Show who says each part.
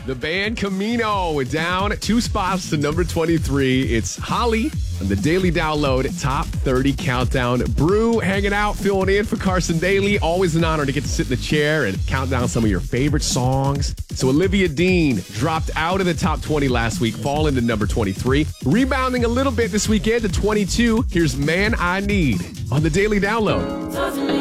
Speaker 1: The band Camino down 2 spots to number 23. It's Holly on the Daily Download Top 30 Countdown. Brew hanging out, filling in for Carson Daly. Always an honor to get to sit in the chair and count down some of your favorite songs. So Olivia Dean dropped out of the top 20 last week, falling to number 23. Rebounding a little bit this weekend to 22. Here's Man I Need on the Daily Download.